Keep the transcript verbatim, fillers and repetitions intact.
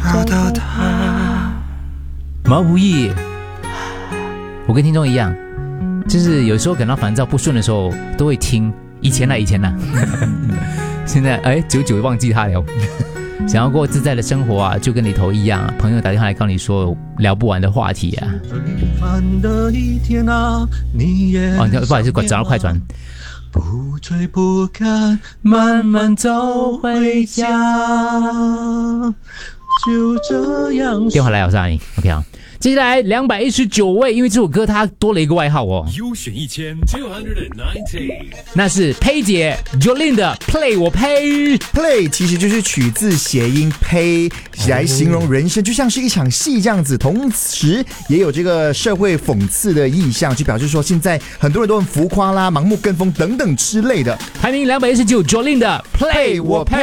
找到他。 毛不易，我跟听众一样，就是有时候感到烦躁不顺的时候都会听。以前啦，以前啦，现在哎，久久忘记他了。想要过自在的生活啊，就跟里头一样、啊，朋友打电话来告你说聊不完的话题啊。哦，不好意思，我找到快传。 不追不赶，慢慢走回家，就这样。 电话来，我是阿英 ，OK 啊。接下来两百一十九位，因为这首歌它多了一个外号哦。 优选一千 two hundred ninety， 那是佩姐 Jolin 的 Play 我呸 Play 其实就是取自谐音 Pay 来形容人生就像是一场戏这样子，同时也有这个社会讽刺的意象，就表示说现在很多人都很浮夸啦、盲目跟风等等之类的。 排名两百一十九 Jolin 的 Play 我呸。